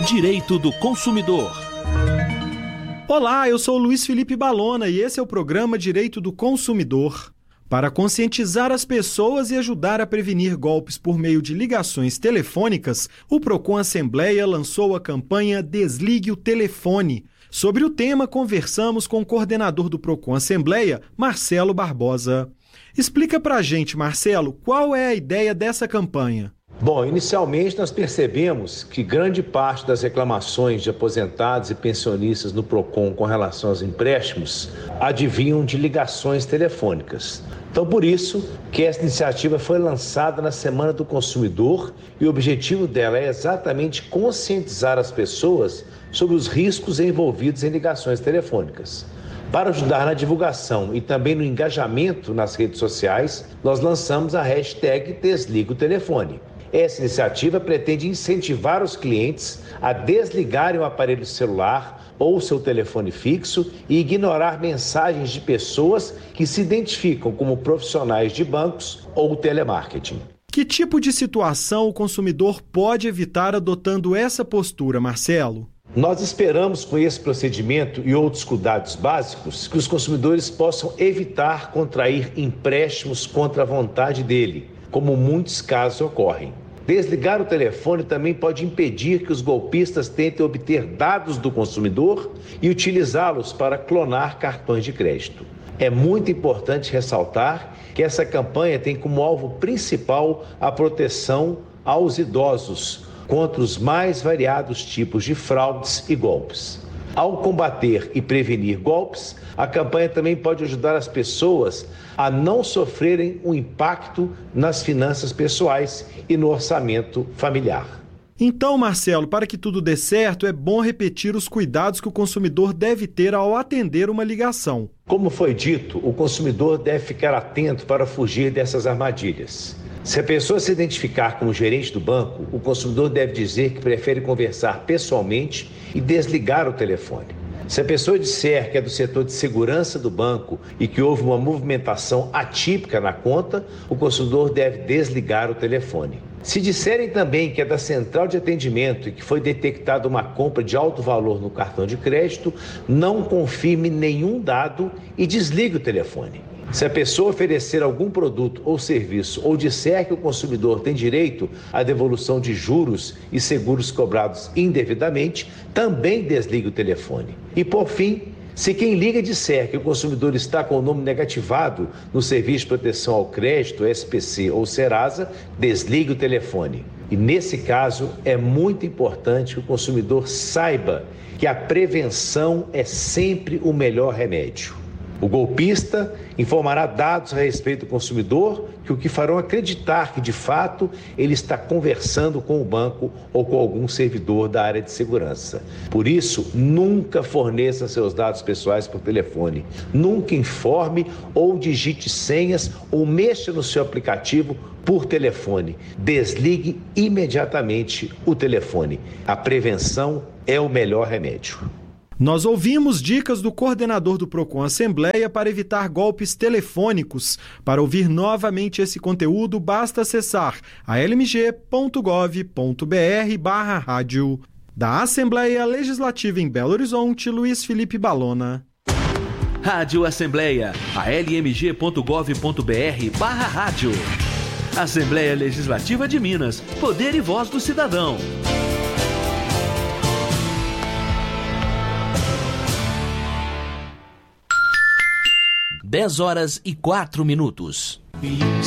Direito do Consumidor. Olá, eu sou o Luiz Felipe Balona e esse é o programa Direito do Consumidor. Para conscientizar as pessoas e ajudar a prevenir golpes por meio de ligações telefônicas, o Procon Assembleia lançou a campanha Desligue o Telefone. Sobre o tema, conversamos com o coordenador do Procon Assembleia, Marcelo Barbosa. Explica pra gente, Marcelo, qual é a ideia dessa campanha? Bom, inicialmente nós percebemos que grande parte das reclamações de aposentados e pensionistas no Procon com relação aos empréstimos advinham de ligações telefônicas. Então, por isso que essa iniciativa foi lançada na Semana do Consumidor e o objetivo dela é exatamente conscientizar as pessoas sobre os riscos envolvidos em ligações telefônicas. Para ajudar na divulgação e também no engajamento nas redes sociais, nós lançamos a hashtag Desliga o Telefone. Essa iniciativa pretende incentivar os clientes a desligarem o aparelho celular ou seu telefone fixo e ignorar mensagens de pessoas que se identificam como profissionais de bancos ou telemarketing. Que tipo de situação o consumidor pode evitar adotando essa postura, Marcelo? Nós esperamos, com esse procedimento e outros cuidados básicos, que os consumidores possam evitar contrair empréstimos contra a vontade dele, como muitos casos ocorrem. Desligar o telefone também pode impedir que os golpistas tentem obter dados do consumidor e utilizá-los para clonar cartões de crédito. É muito importante ressaltar que essa campanha tem como alvo principal a proteção aos idosos contra os mais variados tipos de fraudes e golpes. Ao combater e prevenir golpes, a campanha também pode ajudar as pessoas a não sofrerem um impacto nas finanças pessoais e no orçamento familiar. Então, Marcelo, para que tudo dê certo, é bom repetir os cuidados que o consumidor deve ter ao atender uma ligação. Como foi dito, o consumidor deve ficar atento para fugir dessas armadilhas. Se a pessoa se identificar como gerente do banco, o consumidor deve dizer que prefere conversar pessoalmente e desligar o telefone. Se a pessoa disser que é do setor de segurança do banco e que houve uma movimentação atípica na conta, o consumidor deve desligar o telefone. Se disserem também que é da central de atendimento e que foi detectada uma compra de alto valor no cartão de crédito, não confirme nenhum dado e desligue o telefone. Se a pessoa oferecer algum produto ou serviço ou disser que o consumidor tem direito à devolução de juros e seguros cobrados indevidamente, também desligue o telefone. E por fim, se quem liga disser que o consumidor está com o nome negativado no Serviço de Proteção ao Crédito, SPC ou Serasa, desligue o telefone. E nesse caso, é muito importante que o consumidor saiba que a prevenção é sempre o melhor remédio. O golpista informará dados a respeito do consumidor que o que farão acreditar que, de fato, ele está conversando com o banco ou com algum servidor da área de segurança. Por isso, nunca forneça seus dados pessoais por telefone. Nunca informe ou digite senhas ou mexa no seu aplicativo por telefone. Desligue imediatamente o telefone. A prevenção é o melhor remédio. Nós ouvimos dicas do coordenador do Procon Assembleia para evitar golpes telefônicos. Para ouvir novamente esse conteúdo, basta acessar almg.gov.br/rádio. Da Assembleia Legislativa em Belo Horizonte, Luiz Felipe Balona. Rádio Assembleia, almg.gov.br/rádio. Assembleia Legislativa de Minas, Poder e Voz do Cidadão. 10 horas e 4 minutos.